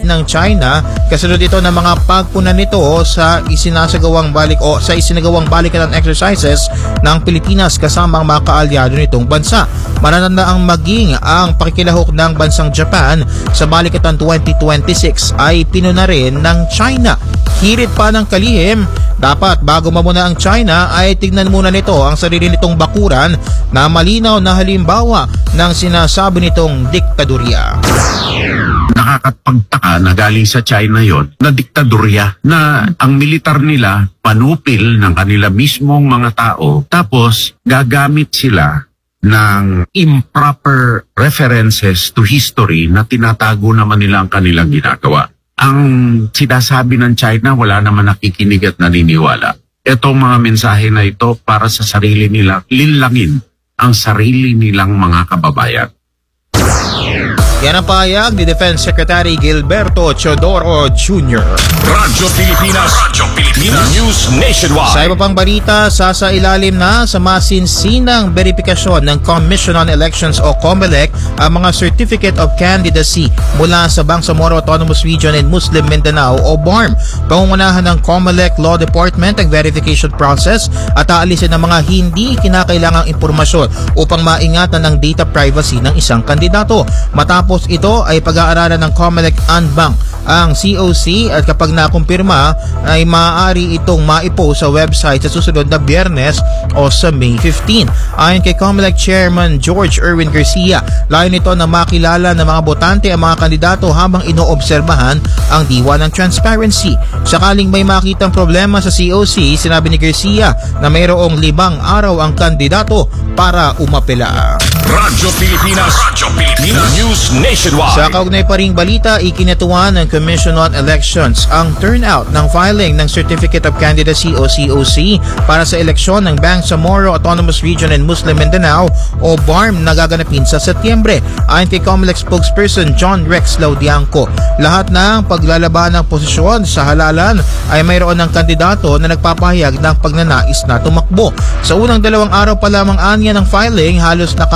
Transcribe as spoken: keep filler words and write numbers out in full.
ng China kasunod ito ng mga pagpuna nito sa isinasagawang balik o sa isinagawang balikan exercises ng Pilipinas kasama ang mga kaalyado nitong bansa. Mananandaang maging ang pakikilahok ng bansang Japan sa balikatan twenty twenty-six ay pinuna rin ng China. Hirit pa ng kalihim, dapat bago mamuna ang China ay tignan muna nito ang sarili nitong bakuran na malinaw na halimbawa ng sinasabi nitong diktadurya. Nakakapagtaka na galing sa China yon na diktadurya na ang militar nila panupil ng kanila mismong mga tao tapos gagamit sila ng improper references to history na tinatago naman nila ang kanilang ginagawa. Ang sinasabi ng China, wala naman nakikinig at naniniwala. Itong mga mensahe na ito para sa sarili nila, linlangin ang sarili nilang mga kababayan. Yan ang pahayag ni Defense Secretary Gilberto Teodoro Junior Radyo Pilipinas, Radyo Pilipinas News Nationwide. Sa iba pang balita, sasailalim na sa masinsinang verifikasyon ng Commission on Elections o COMELEC ang mga Certificate of Candidacy mula sa Bangsamoro Autonomous Region in Muslim Mindanao o B A R M. Pangungunahan ng COMELEC Law Department ang verification process at aalisin ang mga hindi kinakailangang impormasyon upang maingatan ng data privacy ng isang kandidato. Matapos ito ay pag-aaralan ng COMELEC Anbang ang C O C at kapag nakumpirma ay maaari itong maipost sa website sa susunod na Biyernes o sa May fifteen. Ayon kay COMELEC Chairman George Erwin Garcia, layon nito na makilala ng mga botante ang mga kandidato habang inoobserbahan ang diwa ng transparency. Sakaling may makitang problema sa C O C, sinabi ni Garcia na mayroong limang araw ang kandidato para umapela. Radyo Pilipinas, Radyo Pilipinas News Nationwide. Sa kaugnay pa ring balita, ikinatuwa ng Commission on Elections ang turnout ng filing ng Certificate of Candidacy o C O C para sa eleksyon ng Bangsamoro Autonomous Region in Muslim Mindanao o B A R M na gaganapin sa Setyembre. Ayon kay COMELEC spokesperson John Rex Laudianco, lahat ng paglalaban ng posisyon sa halalan ay mayroon ng kandidato na nagpapahayag ng pagnanais na tumakbo. Sa unang dalawang araw pa lamang anya ng filing, halos naka